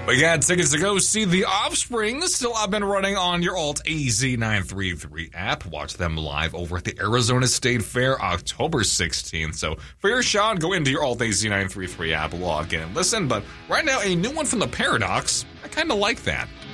We got tickets to go see The Offspring, still up and running on your Alt AZ933 app. Watch them live over at the Arizona State Fair October 16th. So for your shot, go into your Alt AZ933 app, log in and listen. But right now, a new one from The Paradox. I kind of like that.